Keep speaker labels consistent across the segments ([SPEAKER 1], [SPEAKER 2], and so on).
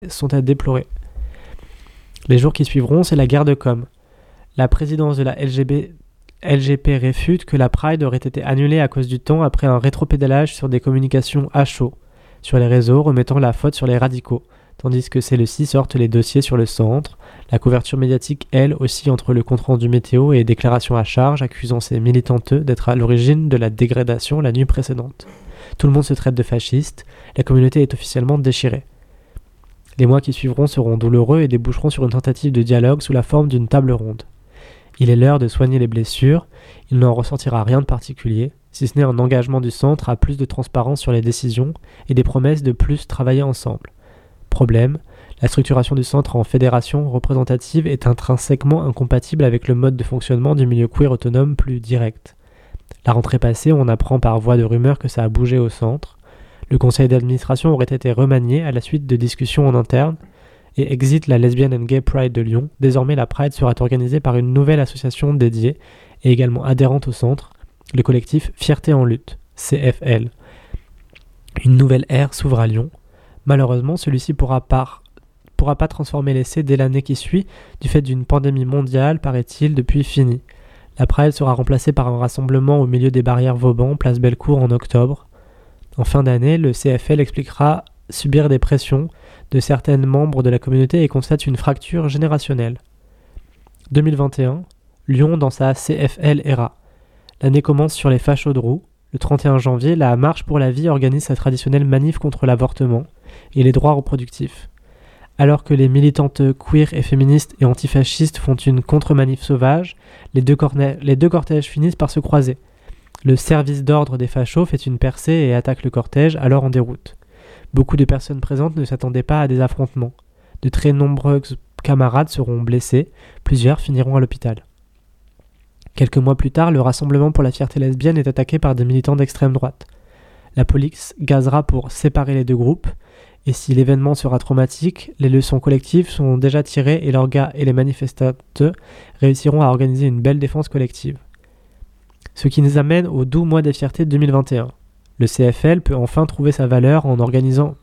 [SPEAKER 1] sont à déplorer. Les jours qui suivront, c'est la guerre de com'. La présidence de la LGP réfute que la Pride aurait été annulée à cause du temps après un rétropédalage sur des communications à chaud sur les réseaux, remettant la faute sur les radicaux, tandis que celles-ci sortent les dossiers sur le centre. La couverture médiatique, elle, aussi entre le compte-rendu météo et les déclarations à charge, accusant ces militanteux d'être à l'origine de la dégradation la nuit précédente. Tout le monde se traite de fasciste, la communauté est officiellement déchirée. Les mois qui suivront seront douloureux et déboucheront sur une tentative de dialogue sous la forme d'une table ronde. Il est l'heure de soigner les blessures, il n'en ressortira rien de particulier, si ce n'est un engagement du centre à plus de transparence sur les décisions et des promesses de plus travailler ensemble. Problème, la structuration du centre en fédération représentative est intrinsèquement incompatible avec le mode de fonctionnement du milieu queer autonome plus direct. La rentrée passée, on apprend par voie de rumeur que ça a bougé au centre. Le conseil d'administration aurait été remanié à la suite de discussions en interne et exit la Lesbian and Gay Pride de Lyon. Désormais, la Pride sera organisée par une nouvelle association dédiée et également adhérente au centre, le collectif Fierté en lutte, CFL. Une nouvelle ère s'ouvre à Lyon. Malheureusement, celui-ci pourra pas transformer l'essai dès l'année qui suit, du fait d'une pandémie mondiale, paraît-il, depuis finie. La Pride sera remplacée par un rassemblement au milieu des barrières Vauban, place Bellecour en octobre. En fin d'année, le CFL expliquera subir des pressions de certains membres de la communauté et constate une fracture générationnelle. 2021, Lyon dans sa CFL era. L'année commence sur les fachos de roue. Le 31 janvier, la Marche pour la vie organise sa traditionnelle manif contre l'avortement et les droits reproductifs. Alors que les militantes queer et féministes et antifascistes font une contre-manif sauvage, les deux cortèges finissent par se croiser. Le service d'ordre des fachos fait une percée et attaque le cortège, alors en déroute. Beaucoup de personnes présentes ne s'attendaient pas à des affrontements. De très nombreux camarades seront blessés, plusieurs finiront à l'hôpital. Quelques mois plus tard, le Rassemblement pour la fierté lesbienne est attaqué par des militants d'extrême droite. La police gazera pour séparer les deux groupes, et si l'événement sera traumatique, les leçons collectives sont déjà tirées et l'orga et les manifestantes réussiront à organiser une belle défense collective. Ce qui nous amène au doux mois des fiertés 2021. Le CFL peut enfin prouver sa valeur en organisant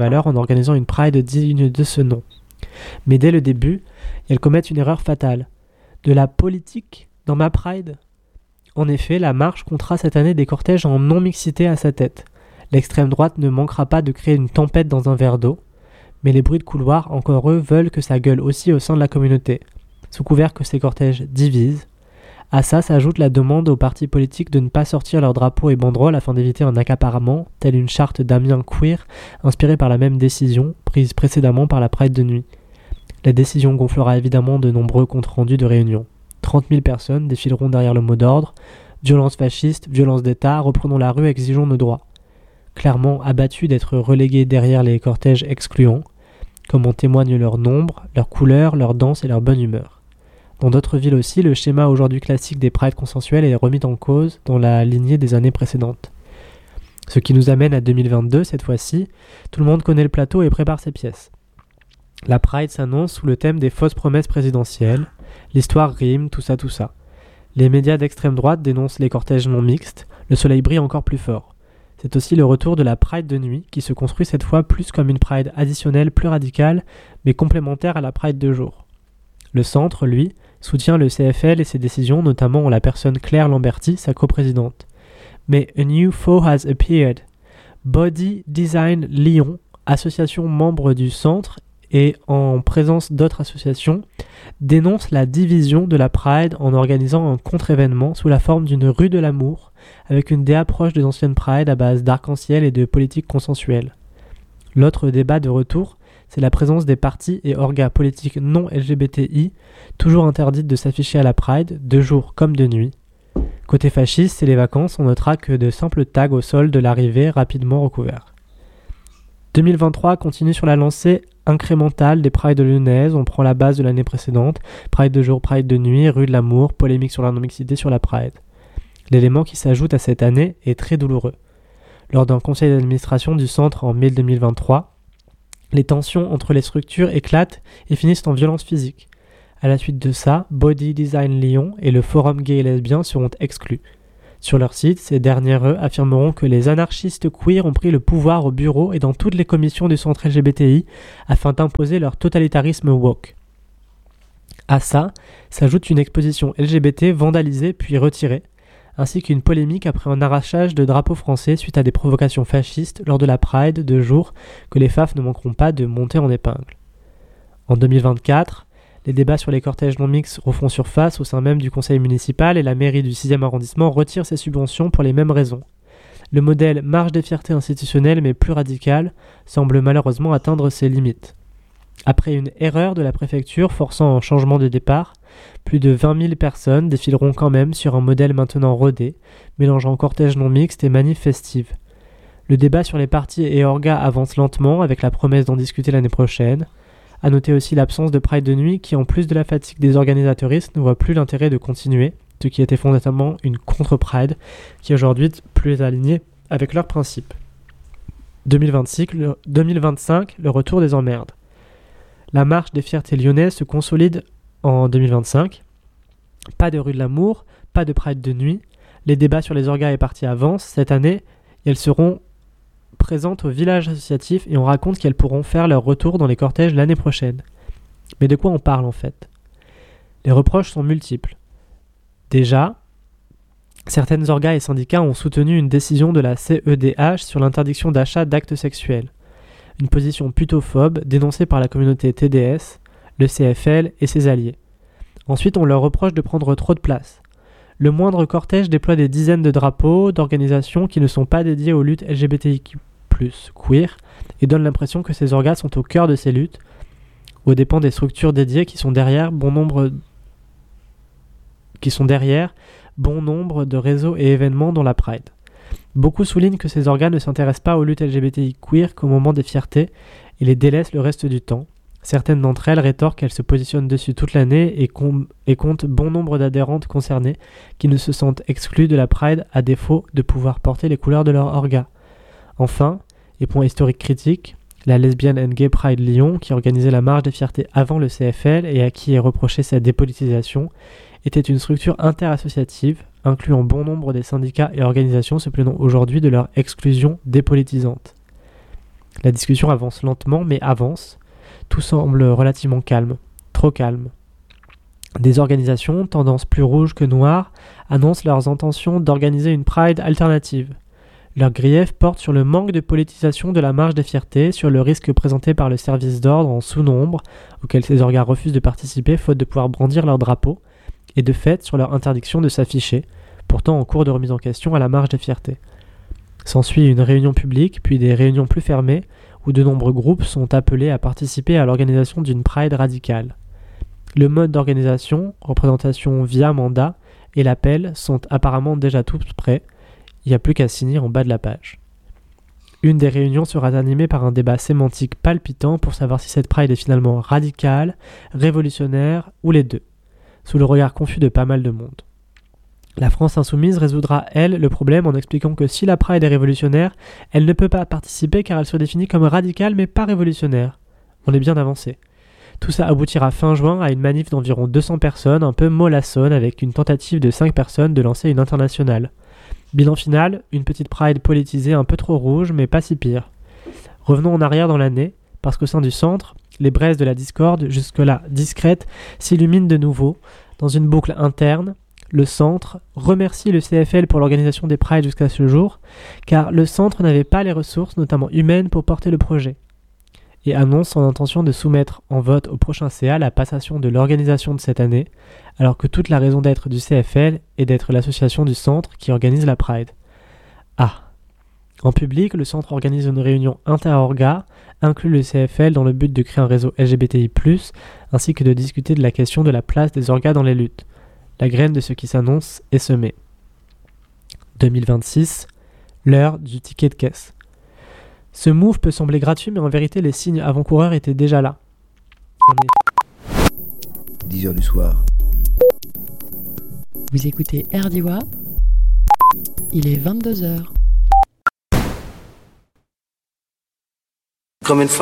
[SPEAKER 1] une Pride digne de ce nom. Mais dès le début, elles commettent une erreur fatale. De la politique dans ma Pride ? En effet, la marche comptera cette année des cortèges en non-mixité à sa tête. L'extrême droite ne manquera pas de créer une tempête dans un verre d'eau, mais les bruits de couloir, encore eux, veulent que ça gueule aussi au sein de la communauté, sous couvert que ces cortèges divisent. À ça s'ajoute la demande aux partis politiques de ne pas sortir leurs drapeaux et banderoles afin d'éviter un accaparement, telle une charte d'Amiens queer, inspirée par la même décision, prise précédemment par la Pride de nuit. La décision gonflera évidemment de nombreux comptes rendus de réunions. 30 000 personnes défileront derrière le mot d'ordre, violence fasciste, violence d'État, reprenons la rue, exigeons nos droits. Clairement abattus d'être relégués derrière les cortèges excluants, comme en témoignent leur nombre, leur couleur, leur danse et leur bonne humeur. Dans d'autres villes aussi, le schéma aujourd'hui classique des prides consensuelles est remis en cause dans la lignée des années précédentes. Ce qui nous amène à 2022, cette fois-ci, tout le monde connaît le plateau et prépare ses pièces. La Pride s'annonce sous le thème des fausses promesses présidentielles, l'histoire rime, tout ça. Les médias d'extrême droite dénoncent les cortèges non mixtes, le soleil brille encore plus fort. C'est aussi le retour de la Pride de nuit, qui se construit cette fois plus comme une Pride additionnelle plus radicale, mais complémentaire à la Pride de jour. Le centre, lui, soutient le CFL et ses décisions, notamment en la personne Claire Lamberty, sa coprésidente. Mais a new foe has appeared. Body Design Lyon, association membre du centre et en présence d'autres associations, dénonce la division de la Pride en organisant un contre-événement sous la forme d'une rue de l'amour, avec une DA proche des anciennes Pride à base d'arc-en-ciel et de politique consensuelle. L'autre débat de retour, c'est la présence des partis et orgas politiques non LGBTI, toujours interdites de s'afficher à la Pride, de jour comme de nuit. Côté fasciste, c'est les vacances, on notera que de simples tags au sol de l'arrivée rapidement recouverts. 2023 continue sur la lancée incrémentale des Prides lyonnaises, on prend la base de l'année précédente, Pride de jour, Pride de nuit, rue de l'amour, polémique sur la non-mixité sur la Pride. L'élément qui s'ajoute à cette année est très douloureux. Lors d'un conseil d'administration du centre en mai 2023, les tensions entre les structures éclatent et finissent en violence physique. À la suite de ça, Body Design Lyon et le Forum gay et lesbien seront exclus. Sur leur site, ces dernières affirmeront que les anarchistes queer ont pris le pouvoir au bureau et dans toutes les commissions du centre LGBTI afin d'imposer leur totalitarisme woke. À ça, s'ajoute une exposition LGBT vandalisée puis retirée, ainsi qu'une polémique après un arrachage de drapeaux français suite à des provocations fascistes lors de la Pride de jour que les FAF ne manqueront pas de monter en épingle. En 2024, les débats sur les cortèges non mixtes refont surface au sein même du conseil municipal et la mairie du 6e arrondissement retire ses subventions pour les mêmes raisons. Le modèle marche des fiertés institutionnelles mais plus radical semble malheureusement atteindre ses limites. Après une erreur de la préfecture forçant un changement de départ, plus de 20 000 personnes défileront quand même sur un modèle maintenant rodé, mélangeant cortège non mixte et manif festive. Le débat sur les partis et orgas avance lentement avec la promesse d'en discuter l'année prochaine. À noter aussi l'absence de Pride de nuit qui, en plus de la fatigue des organisatoristes, ne voit plus l'intérêt de continuer, ce qui était fondamentalement une contre-Pride, qui est aujourd'hui plus alignée avec leurs principes. 2025, le retour des emmerdes. La marche des fiertés lyonnaises se consolide en 2025. Pas de rue de l'amour, pas de Pride de nuit. Les débats sur les orgas et partis avancent. Cette année, et elles seront présentes au village associatif et on raconte qu'elles pourront faire leur retour dans les cortèges l'année prochaine. Mais de quoi on parle en fait ? Les reproches sont multiples. Déjà, certaines orgas et syndicats ont soutenu une décision de la CEDH sur l'interdiction d'achat d'actes sexuels. Une position putophobe dénoncée par la communauté TDS, le CFL et ses alliés. Ensuite, on leur reproche de prendre trop de place. Le moindre cortège déploie des dizaines de drapeaux d'organisations qui ne sont pas dédiées aux luttes LGBTIQ+, queer, et donne l'impression que ces orgas sont au cœur de ces luttes, aux dépens des structures dédiées qui sont derrière bon nombre de réseaux et événements dont la Pride. Beaucoup soulignent que ces organes ne s'intéressent pas aux luttes LGBTI queer qu'au moment des fiertés et les délaissent le reste du temps. Certaines d'entre elles rétorquent qu'elles se positionnent dessus toute l'année et comptent bon nombre d'adhérentes concernées qui ne se sentent exclues de la Pride à défaut de pouvoir porter les couleurs de leur orga. Enfin, et point historique critique, la Lesbian and Gay Pride Lyon, qui organisait la marche des fiertés avant le CFL et à qui est reprochée sa dépolitisation, était une structure interassociative incluant bon nombre des syndicats et organisations se plaignant aujourd'hui de leur exclusion dépolitisante. La discussion avance lentement mais avance. Tout semble relativement calme, trop calme. Des organisations, tendance plus rouge que noire, annoncent leurs intentions d'organiser une Pride alternative. Leur grief porte sur le manque de politisation de la marche des fiertés, sur le risque présenté par le service d'ordre en sous-nombre, auquel ces organes refusent de participer faute de pouvoir brandir leur drapeau, et de fait sur leur interdiction de s'afficher, pourtant en cours de remise en question à la marche des fiertés. S'ensuit une réunion publique, puis des réunions plus fermées, où de nombreux groupes sont appelés à participer à l'organisation d'une Pride radicale. Le mode d'organisation, représentation via mandat, et l'appel sont apparemment déjà tous prêts, il n'y a plus qu'à signer en bas de la page. Une des réunions sera animée par un débat sémantique palpitant pour savoir si cette Pride est finalement radicale, révolutionnaire ou les deux, sous le regard confus de pas mal de monde. La France insoumise résoudra, elle, le problème en expliquant que si la Pride est révolutionnaire, elle ne peut pas participer car elle se définit comme radicale mais pas révolutionnaire. On est bien avancé. Tout ça aboutira fin juin à une manif d'environ 200 personnes, un peu mollassonne, avec une tentative de 5 personnes de lancer une internationale. Bilan final, une petite Pride politisée un peu trop rouge mais pas si pire. Revenons en arrière dans l'année, parce qu'au sein du centre, les braises de la discorde, jusque-là discrètes, s'illuminent de nouveau, dans une boucle interne. Le centre remercie le CFL pour l'organisation des Prides jusqu'à ce jour, car le centre n'avait pas les ressources, notamment humaines, pour porter le projet, et annonce son intention de soumettre en vote au prochain CA la passation de l'organisation de cette année, alors que toute la raison d'être du CFL est d'être l'association du centre qui organise la Pride. Ah. En public, le centre organise une réunion inter-orga, inclut le CFL dans le but de créer un réseau LGBTI+, ainsi que de discuter de la question de la place des orgas dans les luttes. La graine de ce qui s'annonce est semée. 2026, l'heure du ticket de caisse. Ce move peut sembler gratuit, mais en vérité, les signes avant-coureurs étaient déjà là.
[SPEAKER 2] 10h du soir.
[SPEAKER 3] Vous écoutez RDIWA, il est 22h.
[SPEAKER 2] Comme une